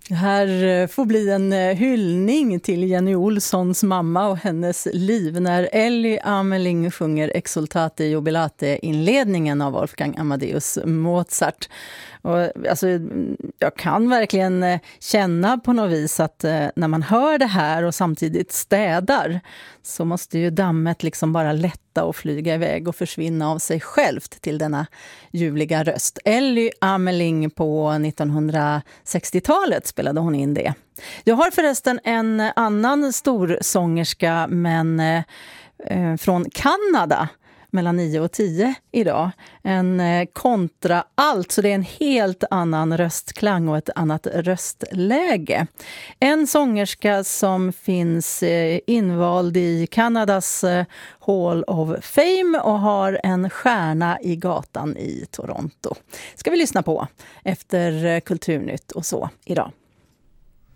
Här får bli en hyllning till Jenny Olssons mamma och hennes liv när Elly Ameling sjunger Exultate Jubilate-inledningen av Wolfgang Amadeus Mozart. Och, alltså, jag kan verkligen känna på något vis att när man hör det här och samtidigt städar så måste ju dammet liksom bara lätta och flyga iväg och försvinna av sig självt till denna ljuvliga röst. Elly Ameling på 1960-talet spelade hon in det. Jag har förresten en annan stor sångerska men från Kanada mellan 9 och 10 idag. En kontraalt, så det är en helt annan röstklang och ett annat röstläge. En sångerska som finns invald i Kanadas Hall of Fame och har en stjärna i gatan i Toronto. Ska vi lyssna på efter Kulturnytt och så idag.